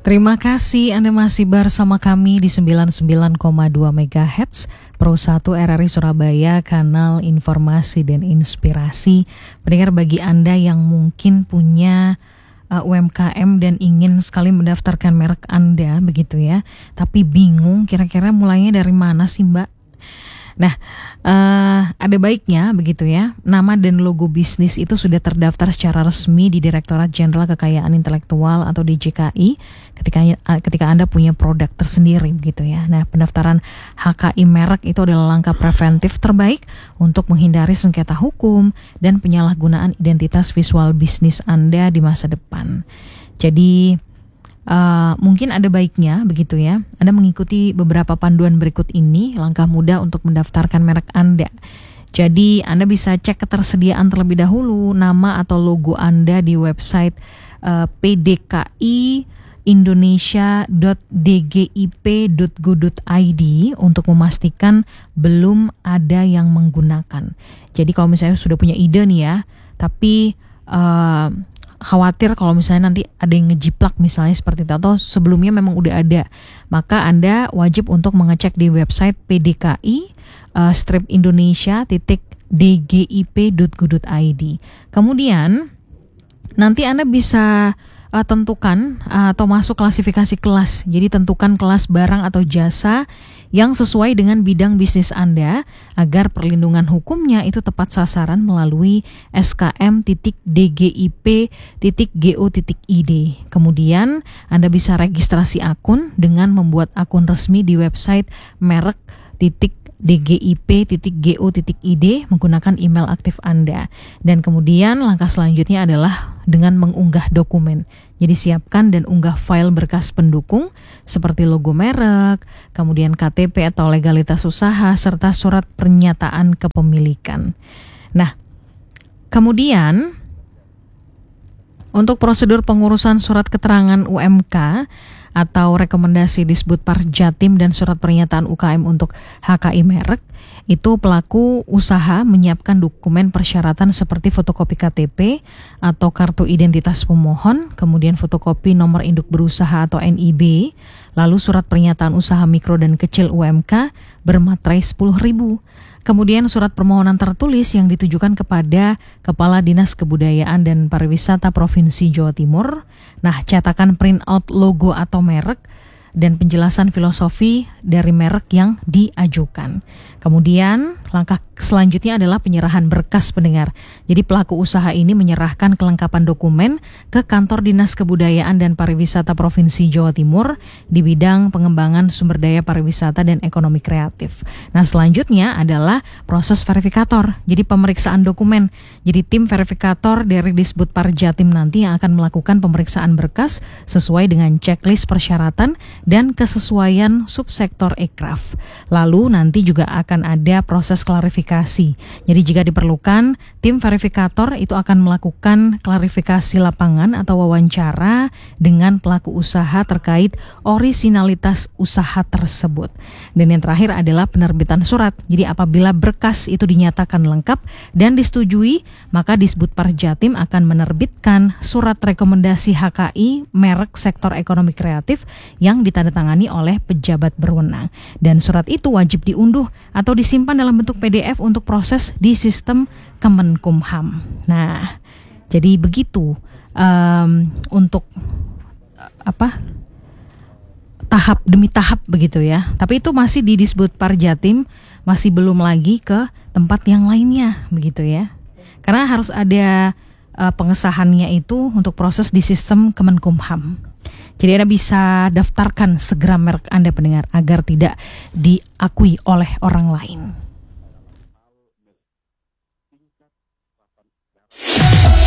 Terima kasih Anda masih bersama kami di 99,2 MHz Pro 1 RRI Surabaya, kanal informasi dan inspirasi. Pendengar, bagi Anda yang mungkin punya UMKM dan ingin sekali mendaftarkan merek Anda begitu ya, tapi bingung kira-kira mulainya dari mana sih Mbak? Nah, ada baiknya begitu ya, nama dan logo bisnis itu sudah terdaftar secara resmi di Direktorat Jenderal Kekayaan Intelektual atau DJKI ketika Anda punya produk tersendiri begitu ya. Nah, pendaftaran HKI merek itu adalah langkah preventif terbaik untuk menghindari sengketa hukum dan penyalahgunaan identitas visual bisnis Anda di masa depan. Jadi mungkin ada baiknya begitu ya, Anda mengikuti beberapa panduan berikut ini, langkah mudah untuk mendaftarkan merek Anda. Jadi Anda bisa cek ketersediaan terlebih dahulu nama atau logo Anda di website pdki.indonesia.dgip.go.id untuk memastikan belum ada yang menggunakan. Jadi kalau misalnya sudah punya ide nih ya, tapi khawatir kalau misalnya nanti ada yang ngejiplak misalnya seperti itu, atau sebelumnya memang udah ada, maka Anda wajib untuk mengecek di website pdki.indonesia.dgip.go.id. Kemudian nanti Anda bisa tentukan atau masuk klasifikasi kelas. Jadi tentukan kelas barang atau jasa yang sesuai dengan bidang bisnis Anda agar perlindungan hukumnya itu tepat sasaran melalui skm.dgip.go.id. Kemudian Anda bisa registrasi akun dengan membuat akun resmi di website merek.dgip.go.id menggunakan email aktif Anda. Dan kemudian langkah selanjutnya adalah dengan mengunggah dokumen. Jadi siapkan dan unggah file berkas pendukung seperti logo merek, kemudian KTP atau legalitas usaha, serta surat pernyataan kepemilikan. Nah, kemudian untuk prosedur pengurusan surat keterangan UMK atau rekomendasi Disbudpar Jatim dan surat pernyataan UKM untuk HKI merek, itu pelaku usaha menyiapkan dokumen persyaratan seperti fotokopi KTP atau kartu identitas pemohon, kemudian fotokopi nomor induk berusaha atau NIB, lalu surat pernyataan usaha mikro dan kecil UMK bermaterai 10.000. Kemudian surat permohonan tertulis yang ditujukan kepada Kepala Dinas Kebudayaan dan Pariwisata Provinsi Jawa Timur. Nah, cetakan print out logo atau merek dan penjelasan filosofi dari merek yang diajukan. Kemudian langkah selanjutnya adalah penyerahan berkas, pendengar. Jadi pelaku usaha ini menyerahkan kelengkapan dokumen ke Kantor Dinas Kebudayaan dan Pariwisata Provinsi Jawa Timur di bidang pengembangan sumber daya pariwisata dan ekonomi kreatif. Nah, selanjutnya adalah proses verifikator. Jadi pemeriksaan dokumen. Jadi tim verifikator dari Disbudpar Jatim nanti yang akan melakukan pemeriksaan berkas sesuai dengan checklist persyaratan dan kesesuaian subsektor ekraf. Lalu nanti juga akan ada proses klarifikasi. Jadi jika diperlukan, tim verifikator itu akan melakukan klarifikasi lapangan atau wawancara dengan pelaku usaha terkait orisinalitas usaha tersebut. Dan yang terakhir adalah penerbitan surat. Jadi apabila berkas itu dinyatakan lengkap dan disetujui, maka Disbudpar Jatim akan menerbitkan surat rekomendasi HKI merek sektor ekonomi kreatif yang ditandatangani oleh pejabat berwenang. Dan surat itu wajib diunduh atau disimpan dalam bentuk PDF untuk proses di sistem Kemenkumham. Nah, jadi begitu untuk tahap demi tahap begitu ya. Tapi itu masih di Disbudpar Jatim, masih belum lagi ke tempat yang lainnya begitu ya. Karena harus ada pengesahannya itu untuk proses di sistem Kemenkumham. Jadi Anda bisa daftarkan segera merek Anda, pendengar, agar tidak diakui oleh orang lain.